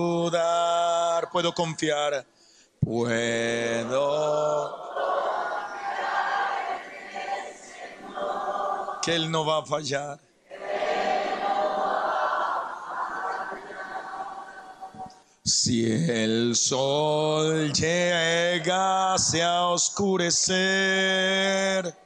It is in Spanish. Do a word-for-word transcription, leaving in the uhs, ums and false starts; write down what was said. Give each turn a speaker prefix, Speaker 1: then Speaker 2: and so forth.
Speaker 1: dudar, puedo confiar, puedo que Él no va a fallar. Si el sol llegase a oscurecer